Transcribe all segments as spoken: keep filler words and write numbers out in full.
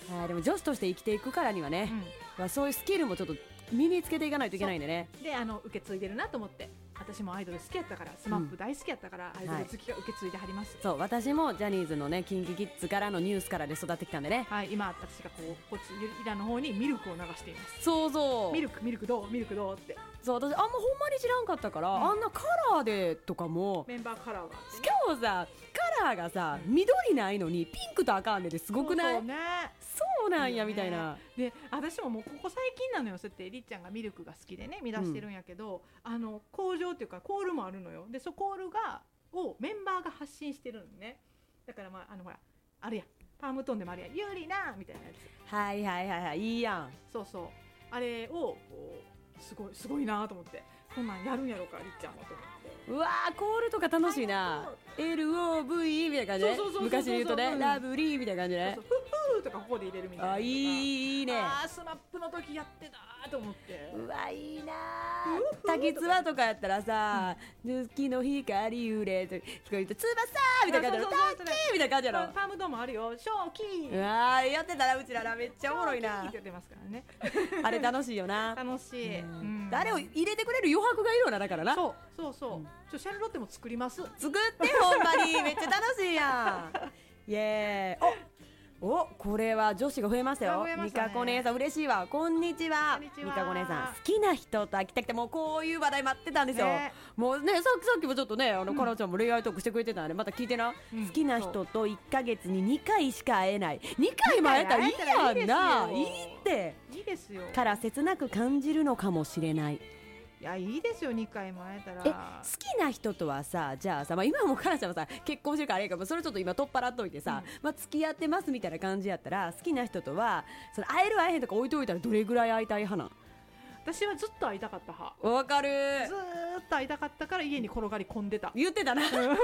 はい、でも女子として生きていくからにはね、うん、そういうスキルもちょっと身につけていかないといけないんでね。 であの受け継いでるなと思って、私もアイドル好きやったから、スマップ大好きやったから、うん、アイドル好きが受け継いではります、はい、 そう私もジャニーズのねキンキキッズからのニュースからで育ってきたんでね、 はい、今私がこうこっちゆりらの方にミルクを流しています。 そうそうミルクミルクどうミルクどうって。 そう私あんまほんまに知らんかったから、うん、あんなカラーでとかもメンバーカラーがあって、ね、 しかもさカラーがさ、うん、緑ないのにピンクと赤んでてすごくない？ そうそうね、 そうなんやみたいな、 で私ももうここ最近なのよ、そうやってりっちゃんがミルクが好きでね見出してるんやけど、うん、あの工場っていうかコールもあるのよ。でそコールがをメンバーが発信してるのね。だからまああのほらあるやん、パームトーンでもあるやん、有利なみたいなやつ、 はいはいはいはい、いいやん。 そうそう、あれをこうすごいすごいなと思って、こんなんやるんやろうかりっちゃんはと思って。 うわーコールとか楽しいな。 エルオーブイ みたいな感じで、昔で言うとね、うん、ラブリーみたいな感じで、ね、 そうそうフフーとかここで入れるみたいな。 あいいいいね。 あースマップの時やってたと思って、 うわいいな。滝つばとかやったらさ、月の光揺れとか言ってつばさーみたいな感じで、タッキーみたいな感じやろ。 パームドームあるよ、ショーキー。 うわーやってたらうちららめっちゃおもろいな。 って言ってますからねあれ楽しいよな。 楽しい、うん、 あれを入れてくれる余白がいるような、だからな。 そうそうそう、うん、ちょシャルロッテも作ります。 作ってほんまにめっちゃ楽しいやんイエーイ。おおこれは女子が増えましたよ。みかこ姉さん嬉しいわ。こんにちは。みかこ姉さん好きな人と来た来て、もうこういう話題待ってたんですよ、ね、もうねさっきさっきもちょっとねあの、うん、かなちゃんも恋愛トークしてくれてたんでまた聞いてな、うん、好きな人といっかげつににかいしか会えない。にかいも会えたらいいやんな。いいっていいですよから切なく感じるのかもしれない。 いやいいですよにかいも会えたら。 え好きな人とはさ、じゃあさ、まあ、今もかなちゃんはさ結婚してるからあれやから、それちょっと今取っ払っといてさ、うんまあ、付き合ってますみたいな感じやったら、好きな人とはその会える会えへんとか置いといたらどれぐらい会いたい派なん？ 私はずっと会いたかった派。 わかる。 ずーっと会いたかったから家に転がり込んでた。 言ってたな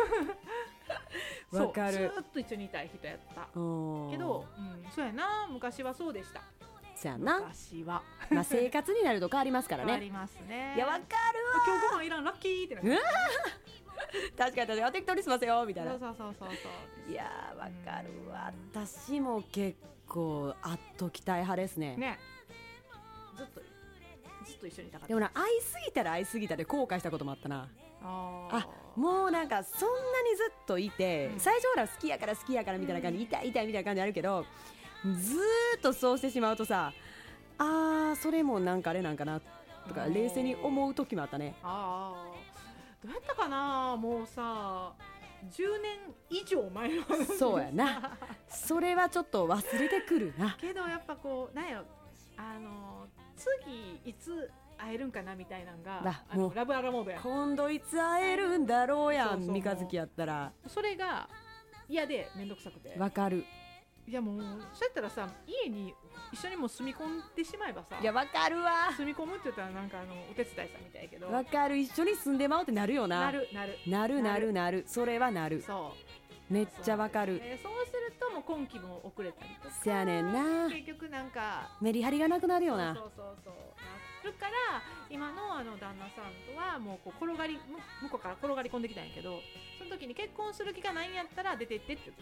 わかる。 ずーっと一緒にいたい人やったけど、うん、そうやな、昔はそうでした。 そうやな。 昔は、 まあ、生活になると変わりますからね。 変わりますね。 いやわかるわ。 今日ご飯いらんラッキーってなる確かに確かにお適当にしますよみたいな。 そうそうそうそう。 いやわかるわ。私も結構会っときたい派ですね。 ねずっとずっと一緒にいたかった。 でもな会いすぎたら会いすぎたで後悔したこともあったな。 ああもうなんかそんなにずっといて、うん、最初ほら好きやから好きやからみたいな感じ、うん、痛い痛いみたいな感じあるけど、ずーっとそうしてしまうとさ、あーそれもなんかあれなんかなとか冷静に思う時もあったね。 あどうやったかな、もうさじゅうねん以上前の話。 そうやなそれはちょっと忘れてくるな。 けどやっぱこうなんやろ、あの次いつ会えるんかなみたいなのがあのラブアラモードやん。 今度いつ会えるんだろうやん。そうそう三日月やったらそれが嫌でめんどくさくて。 わかる。 いやもうそうやったらさ家に一緒にも住み込んでしまえばさ。 いやわかるわ。 住み込むって言ったらなんかあのお手伝いさんみたいやけど。 わかる。一緒に住んでまうってなるよな。 なるなるなるなるなる。それはなる。 そうめっちゃわかる。 そう、えー、そうするともう今期も遅れたりとか。 せやねんな。 結局なんかメリハリがなくなるよな。 そうそうそうそうなるから今のあの旦那さんとはもうこう転がり向こうから転がり込んできたんやけど、その時に結婚する気がないんやったら出てってって言った。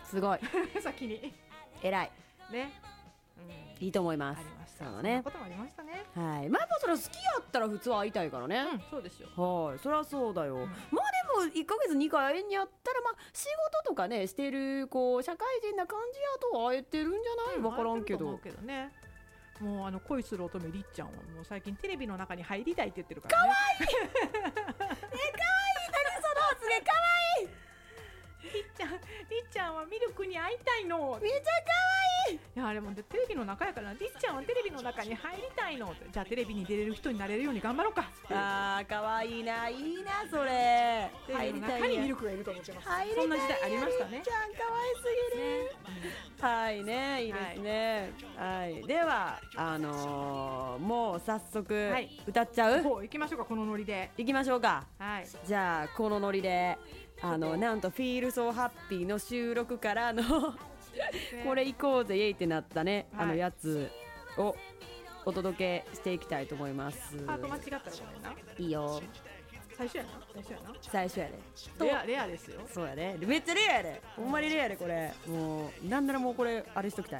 すごい先に偉いね、 うん、いいと思います。 ありました。 そうだね。 そんなこともありましたね。 はい。まあそれ好きやったら普通は会いたいからね。 うん、そうですよ。 はい。そりゃそうだよ。うん、まあでもいっかげつにかい会えんやったらまあ仕事とかねしてるこう社会人な感じやと会えてるんじゃない？わ、うん、からんけど。 思うけどね。もうあの恋する乙女りっちゃんはもう最近テレビの中に入りたいって言ってるからね。 かわいい。え、かわいい。何その発言かわいい。 りっちゃん、りっちゃんはミルクに会いたいの。 めちゃかわいい。いやあれもテレビの中やから、りっちゃんはテレビの中に入りたいの。じゃあテレビに出れる人になれるように頑張ろうか。 あーかわいいな、いいなそれ。 入りたい。中にミルクがいると思ってます。 入りたい。 そんな時代ありましたね。 りっちゃんかわいすぎる、ね、はいね、いいですね。はい、はい、ではあのー、もう早速、はい、歌っちゃう？ 行きましょうか。このノリで行きましょうか。 はい。 じゃあこのノリであのなんと「Feel So Happy」の収録からのこれ行こうぜイエイってなったね、はい、あのやつをお届けしていきたいと思います。 パート間違ったらごめんな。 いいよ。 最初やな。最初やな。 最初やで。 レアレアですよ。 そうやで。めっちゃレアやで。ほんまにレアやでこれ。もうなんならもうこれあれしときたい。